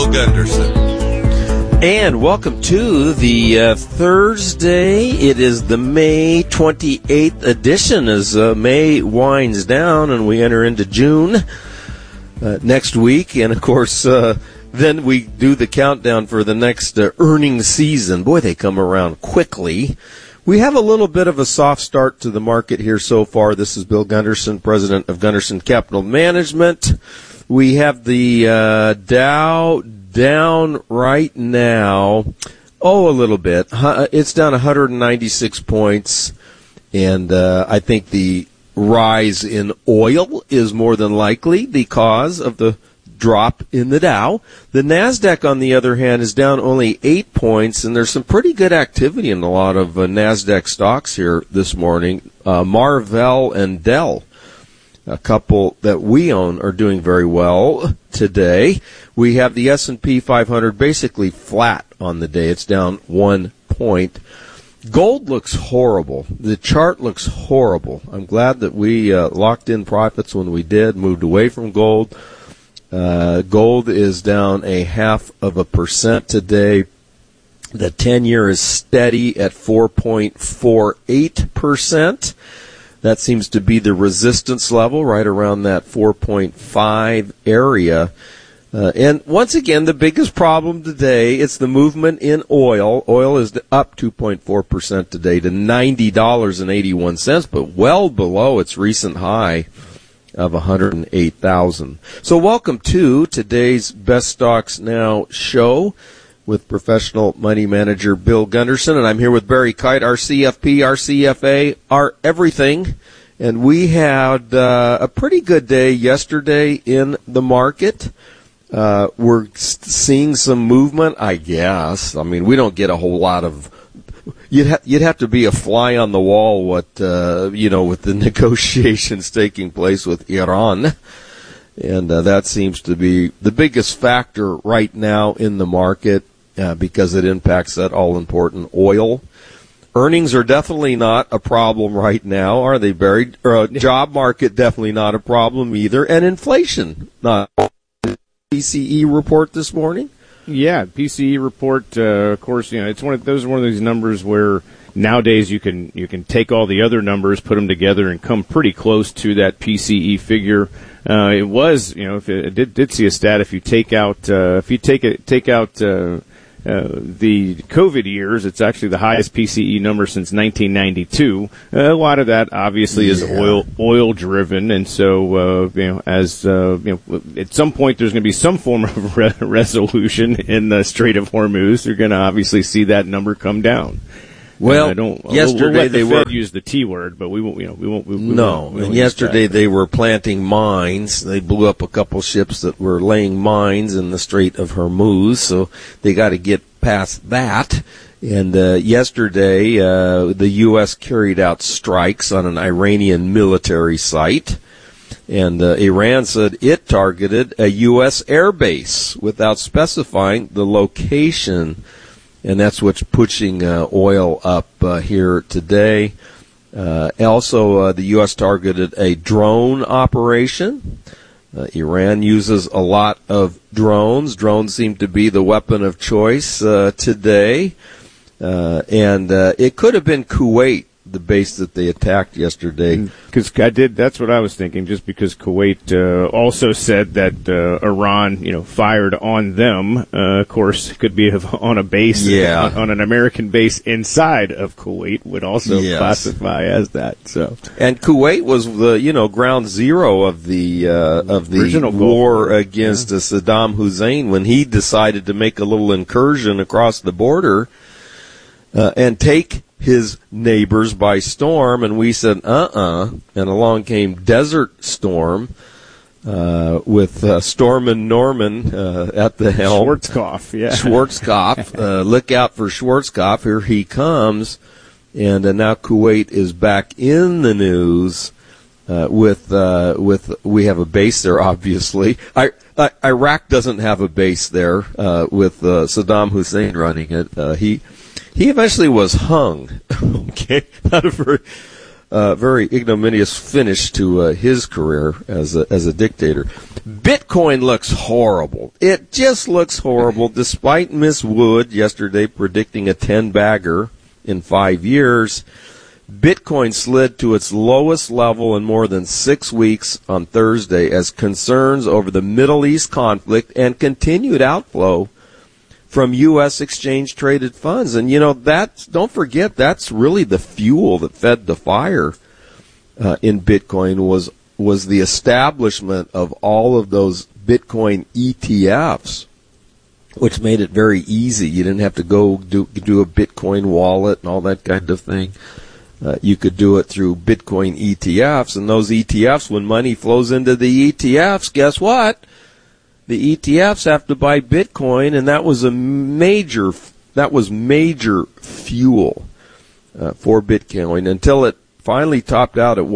Gunderson. And welcome to the Thursday. It is the May 28th edition as May winds down and we enter into June next week. And, of course, then we do the countdown for the next earnings season. Boy, they come around quickly. We have a little bit of a soft start to the market here so far. This is Bill Gunderson, president of Gunderson Capital Management. We have the Dow down right now, a little bit. It's down 196 points, and I think the rise in oil is more than likely the cause of the drop in the Dow. The NASDAQ, on the other hand, is down only 8 points, and there's some pretty good activity in a lot of NASDAQ stocks here this morning. Marvell and Dell, a couple that we own, are doing very well today. We have the S&P 500 basically flat on the day. It's down 1 point. Gold looks horrible. The chart looks horrible. I'm glad that we locked in profits when we did, moved away from gold. Gold is down 0.5% today. The 10-year is steady at 4.48%. That seems to be the resistance level, right around that 4.5 area. And once again, the biggest problem today, it's the movement in oil. Oil is up 2.4% today to $90.81, but well below its recent high of 108,000. So welcome to today's Best Stocks Now show with professional money manager Bill Gunderson, and I'm here with Barry Kite, our CFP, our CFA, our everything. And we had a pretty good day yesterday in the market. We're seeing some movement, I guess. I mean, we don't get a whole lot of. You'd have to be a fly on the wall. With the negotiations taking place with Iran, and that seems to be the biggest factor right now in the market because it impacts that all-important oil. Earnings are definitely not a problem right now, are they, Barry? Job market definitely not a problem either, and inflation not. PCE report this morning? Yeah, PCE report. Of course, it's one of these numbers where nowadays you can take all the other numbers, put them together, and come pretty close to that PCE figure. It was, if it did see a stat. If you take out the COVID years, it's actually the highest PCE number since 1992. A lot of that obviously is oil driven, and so at some point there's going to be some form of resolution in the Strait of Hormuz. You're going to obviously see that number come down. Well, yesterday they Fed use the T word, but we won't. And yesterday they were planting mines. They blew up a couple ships that were laying mines in the Strait of Hormuz, so they got to get past that. And yesterday, the U.S. carried out strikes on an Iranian military site, and Iran said it targeted a U.S. airbase without specifying the location. And that's what's pushing oil up here today. Also, the U.S. targeted a drone operation. Iran uses a lot of drones. Drones seem to be the weapon of choice today. And it could have been Kuwait, the base that they attacked yesterday. Because that's what I was thinking, just because Kuwait also said that Iran, fired on them. Of course, could be on a base, on an American base inside of Kuwait, would also classify as that. So, and Kuwait was the ground zero of the war against Saddam Hussein when he decided to make a little incursion across the border and take his neighbors by storm, and we said, and along came Desert Storm, with Stormin' Norman, at the helm. Schwarzkopf. Look out for Schwarzkopf. Here he comes. And now Kuwait is back in the news, with we have a base there, obviously. Iraq doesn't have a base there, with Saddam Hussein running it. He eventually was hung. Okay, not a very. very ignominious finish to his career as a dictator. Bitcoin looks horrible. It just looks horrible, despite Miss Wood yesterday predicting a 10-bagger in 5 years. Bitcoin slid to its lowest level in more than 6 weeks on Thursday as concerns over the Middle East conflict and continued outflow from U.S. exchange-traded funds. And, don't forget, that's really the fuel that fed the fire in Bitcoin was the establishment of all of those Bitcoin ETFs, which made it very easy. You didn't have to go do a Bitcoin wallet and all that kind of thing. You could do it through Bitcoin ETFs, and those ETFs, when money flows into the ETFs, guess what? The ETFs have to buy Bitcoin, and that was major fuel for Bitcoin until it finally topped out at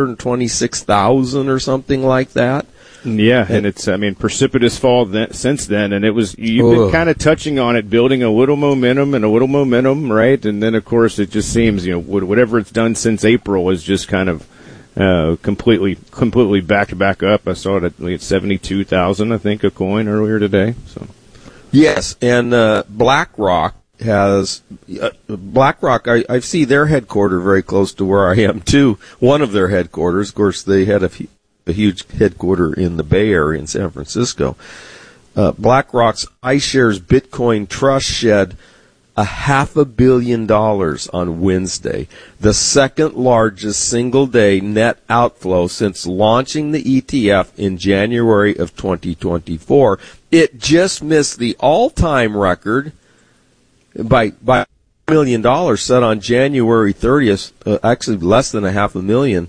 126,000 or something like that. Yeah, and it's, precipitous fall since then, and you've been kind of touching on it, building a little momentum, right? And then, of course, it just seems, whatever it's done since April is just kind of completely back up. I saw it at 72,000, I think, a coin earlier today. So, yes, and BlackRock has I see their headquarters very close to where I am too. One of their headquarters, of course, they had a huge headquarters in the Bay Area in San Francisco. BlackRock's iShares Bitcoin Trust shed $500 million on Wednesday, the second largest single-day net outflow since launching the ETF in January of 2024. It just missed the all-time record by $1 million set on January 30th, actually less than $500,000.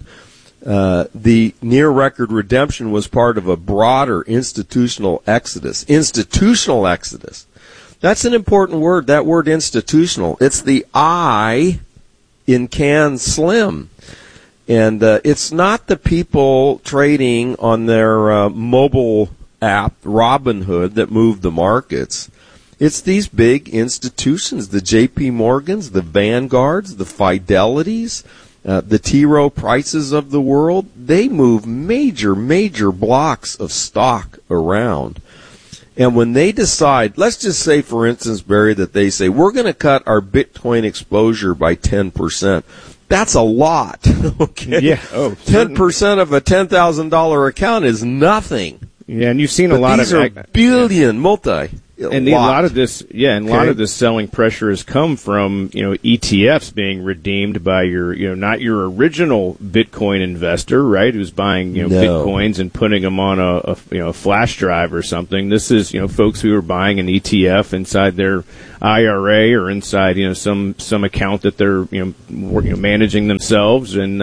The near-record redemption was part of a broader institutional exodus. Institutional exodus. That's an important word, that word institutional. It's the I in Can Slim. And it's not the people trading on their mobile app, Robinhood, that move the markets. It's these big institutions, the J.P. Morgans, the Vanguards, the Fidelities, the T. Rowe Prices of the world. They move major blocks of stock around. And when they decide, let's just say, for instance, Barry, that they say, we're going to cut our Bitcoin exposure by 10%. That's a lot, okay? Yeah. 10% of a $10,000 account is nothing. Yeah, and you've seen a lot of... These are billion, And a lot of this selling pressure has come from, ETFs being redeemed by your, not your original Bitcoin investor, right? Who's buying, Bitcoins and putting them on a flash drive or something. This is, folks who are buying an ETF inside their IRA or inside, some account that they're, managing themselves. And,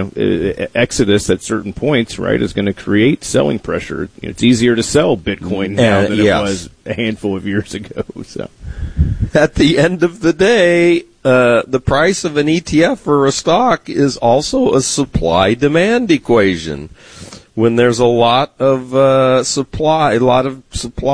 exodus at certain points, right, is going to create selling pressure. It's easier to sell Bitcoin now than it was a handful of years ago. So, at the end of the day, the price of an ETF or a stock is also a supply-demand equation. When there's a lot of supply, a lot of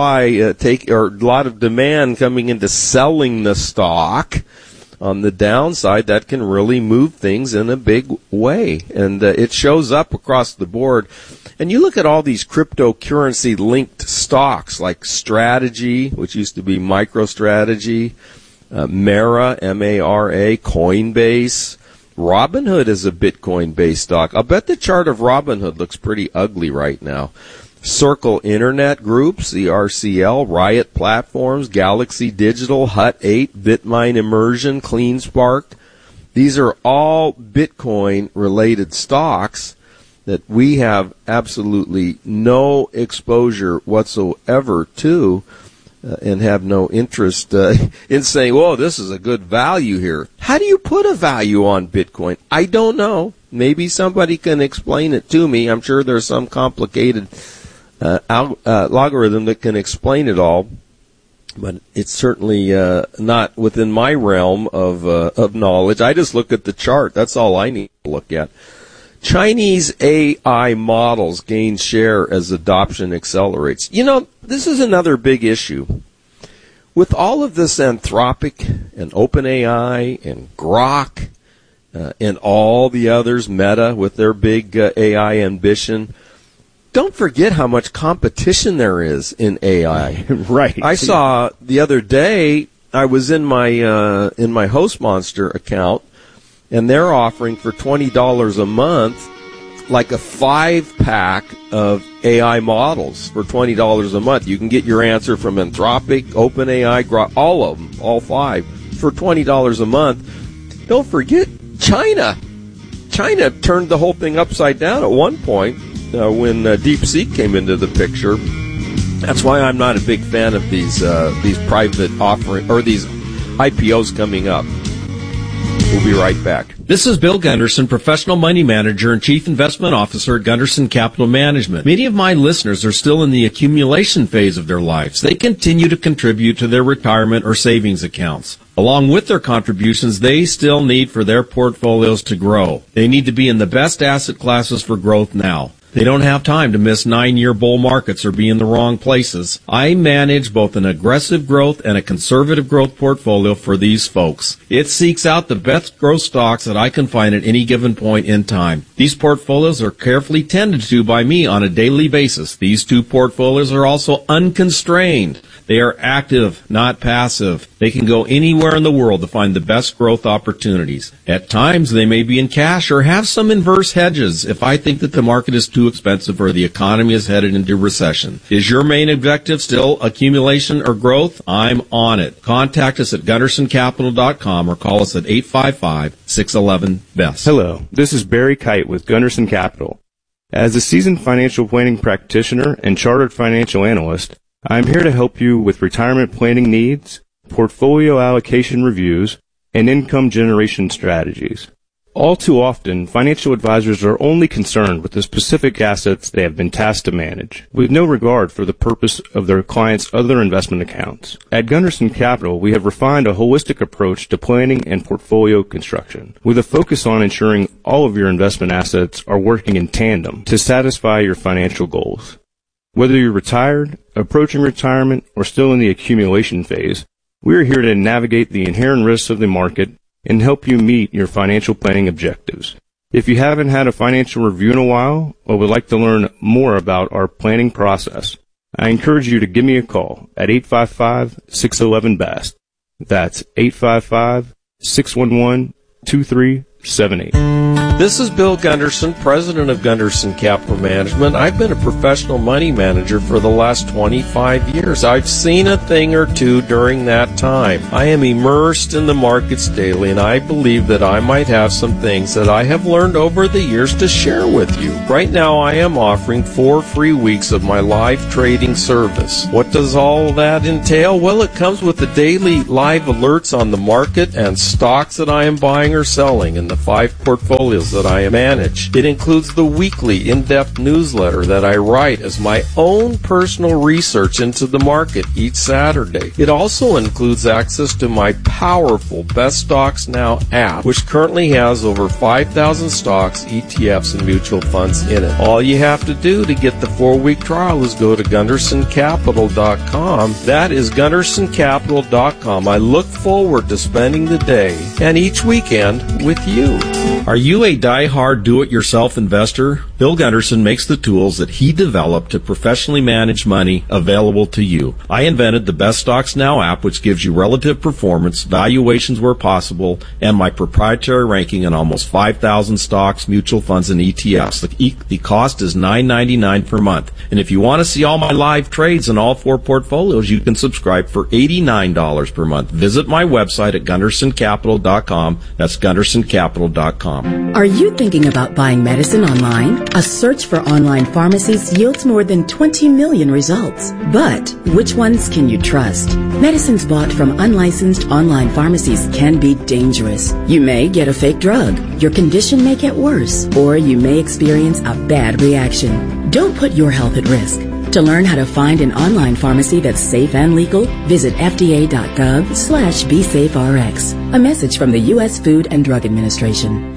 demand coming into selling the stock, on the downside, that can really move things in a big way. And it shows up across the board. And you look at all these cryptocurrency-linked stocks like Strategy, which used to be MicroStrategy, Mara, M-A-R-A, Coinbase. Robinhood is a Bitcoin-based stock. I'll bet the chart of Robinhood looks pretty ugly right now. Circle Internet Groups, the RCL, Riot Platforms, Galaxy Digital, Hut 8, Bitmine Immersion, CleanSpark. These are all Bitcoin-related stocks that we have absolutely no exposure whatsoever to and have no interest in saying, whoa, this is a good value here. How do you put a value on Bitcoin? I don't know. Maybe somebody can explain it to me. I'm sure there's some complicated logarithm that can explain it all, but it's certainly not within my realm of knowledge. I just look at the chart. That's all I need to look at. Chinese AI models gain share as adoption accelerates. This is another big issue. With all of this Anthropic and OpenAI and Grok, and all the others, Meta with their big AI ambition. Don't forget how much competition there is in AI. Right. I saw the other day, I was in my HostMonster account, and they're offering for $20 a month like a 5-pack of AI models for $20 a month. You can get your answer from Anthropic, OpenAI, all of them, all 5, for $20 a month. Don't forget China. China turned the whole thing upside down at one point when DeepSeek came into the picture. That's why I'm not a big fan of these private offering or these IPOs coming up. We'll be right back. This is Bill Gunderson, Professional Money Manager and Chief Investment Officer at Gunderson Capital Management. Many of my listeners are still in the accumulation phase of their lives. They continue to contribute to their retirement or savings accounts. Along with their contributions, they still need for their portfolios to grow. They need to be in the best asset classes for growth now. They don't have time to miss 9-year bull markets or be in the wrong places. I manage both an aggressive growth and a conservative growth portfolio for these folks. It seeks out the best growth stocks that I can find at any given point in time. These portfolios are carefully tended to by me on a daily basis. These 2 portfolios are also unconstrained. They are active, not passive. They can go anywhere in the world to find the best growth opportunities. At times, they may be in cash or have some inverse hedges if I think that the market is too expensive or the economy is headed into recession. Is your main objective still accumulation or growth? I'm on it. Contact us at GundersonCapital.com or call us at 855-611-BEST. Hello, this is Barry Kite with Gunderson Capital. As a seasoned financial planning practitioner and chartered financial analyst, I am here to help you with retirement planning needs, portfolio allocation reviews, and income generation strategies. All too often, financial advisors are only concerned with the specific assets they have been tasked to manage, with no regard for the purpose of their clients' other investment accounts. At Gunderson Capital, we have refined a holistic approach to planning and portfolio construction, with a focus on ensuring all of your investment assets are working in tandem to satisfy your financial goals. Whether you're retired, approaching retirement, or still in the accumulation phase, we are here to navigate the inherent risks of the market and help you meet your financial planning objectives. If you haven't had a financial review in a while or would like to learn more about our planning process, I encourage you to give me a call at 855-611-BEST. That's 855-611-2378. This is Bill Gunderson, president of Gunderson Capital Management. I've been a professional money manager for the last 25 years. I've seen a thing or two during that time. I am immersed in the markets daily, and I believe that I might have some things that I have learned over the years to share with you. Right now, I am offering 4 free weeks of my live trading service. What does all that entail? Well, it comes with the daily live alerts on the market and stocks that I am buying or selling in the 5 portfolios that I manage. It includes the weekly in-depth newsletter that I write as my own personal research into the market each Saturday. It also includes access to my powerful Best Stocks Now app, which currently has over 5,000 stocks, ETFs, and mutual funds in it. All you have to do to get the 4-week trial is go to GundersonCapital.com. That is GundersonCapital.com. I look forward to spending the day and each weekend with you. Are you a die-hard do-it-yourself investor? Bill Gunderson makes the tools that he developed to professionally manage money available to you. I invented the Best Stocks Now app, which gives you relative performance, valuations where possible, and my proprietary ranking on almost 5,000 stocks, mutual funds, and ETFs. The cost is $9.99 per month. And if you want to see all my live trades in all 4 portfolios, you can subscribe for $89 per month. Visit my website at GundersonCapital.com. That's GundersonCapital.com. Are you thinking about buying medicine online? A search for online pharmacies yields more than 20 million results. But which ones can you trust? Medicines bought from unlicensed online pharmacies can be dangerous. You may get a fake drug, your condition may get worse, or you may experience a bad reaction. Don't put your health at risk. To learn how to find an online pharmacy that's safe and legal, visit fda.gov/BeSafeRx. A message from the U.S. Food and Drug Administration.